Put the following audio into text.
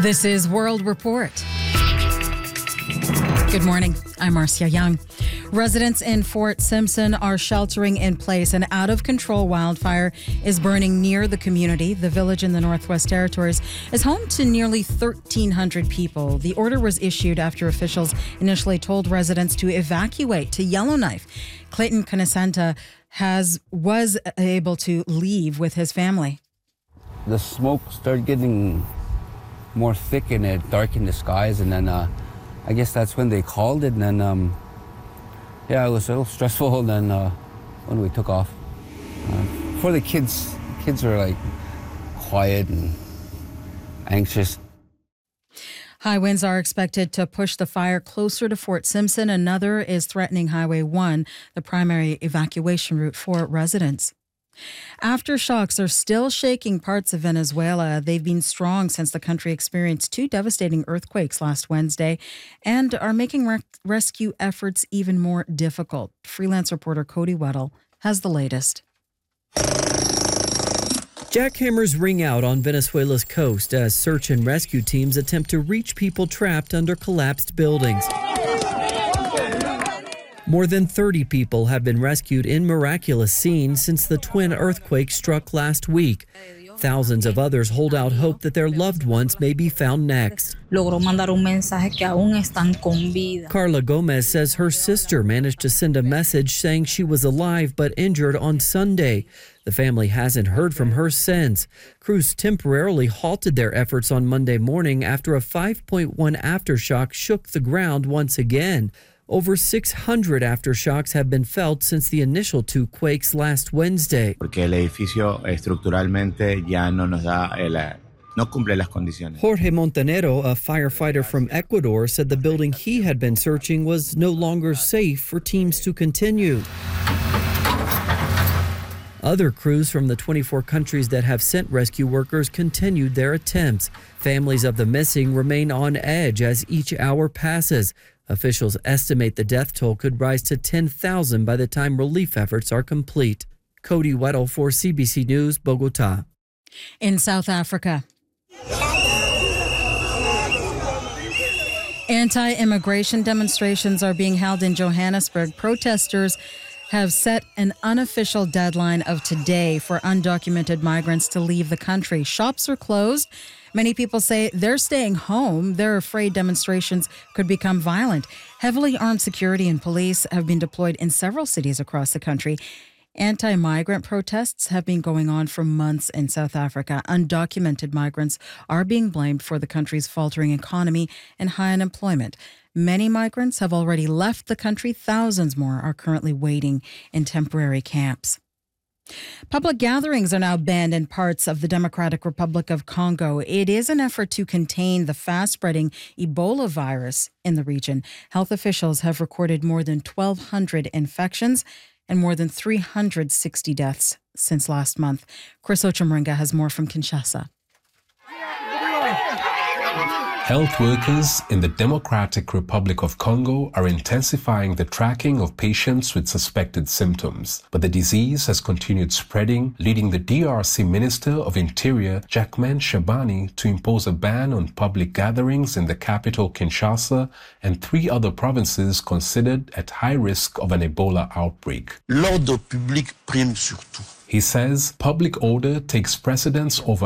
This is World Report. Good morning. I'm Marcia Young. Residents in Fort Simpson are sheltering in place. An out-of-control wildfire is burning near the community. The village in the Northwest Territories is home to nearly 1,300 people. The order was issued after officials initially told residents to evacuate to Yellowknife. Clayton Canesanta was able to leave with his family. The smoke started getting more thick and it darkened the skies, and then I guess that's when they called it, and then it was a little stressful. And then when we took off, for the kids are like quiet and anxious. High winds are expected to push the fire closer to Fort Simpson. Another is threatening Highway 1, the primary evacuation route for residents. Aftershocks are still shaking parts of Venezuela. They've been strong since the country experienced 2 devastating earthquakes last Wednesday and are making rescue efforts even more difficult. Freelance reporter Cody Weddle has the latest. Jackhammers ring out on Venezuela's coast as search and rescue teams attempt to reach people trapped under collapsed buildings. More than 30 people have been rescued in miraculous scenes since the twin earthquakes struck last week. Thousands of others hold out hope that their loved ones may be found next. Carla Gomez says her sister managed to send a message saying she was alive but injured on Sunday. The family hasn't heard from her since. Crews temporarily halted their efforts on Monday morning after a 5.1 aftershock shook the ground once again. Over 600 aftershocks have been felt since the initial 2 quakes last Wednesday. Porque el edificio estructuralmente ya no nos da no cumple las condiciones. Jorge Montanero, a firefighter from Ecuador, said the building he had been searching was no longer safe for teams to continue. Other crews from the 24 countries that have sent rescue workers continued their attempts. Families of the missing remain on edge as each hour passes. Officials estimate the death toll could rise to 10,000 by the time relief efforts are complete. Cody Weddle for CBC News, Bogota. In South Africa, anti-immigration demonstrations are being held in Johannesburg. Protesters have set an unofficial deadline of today for undocumented migrants to leave the country. Shops are closed. Many people say they're staying home. They're afraid demonstrations could become violent. Heavily armed security and police have been deployed in several cities across the country. Anti-migrant protests have been going on for months in South Africa. Undocumented migrants are being blamed for the country's faltering economy and high unemployment. Many migrants have already left the country. Thousands more are currently waiting in temporary camps. Public gatherings are now banned in parts of the Democratic Republic of Congo. It is an effort to contain the fast-spreading Ebola virus in the region. Health officials have recorded more than 1,200 infections and more than 360 deaths since last month. Chris Ochemringa has more from Kinshasa. Health workers in the Democratic Republic of Congo are intensifying the tracking of patients with suspected symptoms. But the disease has continued spreading, leading the DRC Minister of Interior, Jacquemain Shabani, to impose a ban on public gatherings in the capital, Kinshasa, and 3 other provinces considered at high risk of an Ebola outbreak. L'ordre public prime surtout. He says public order takes precedence over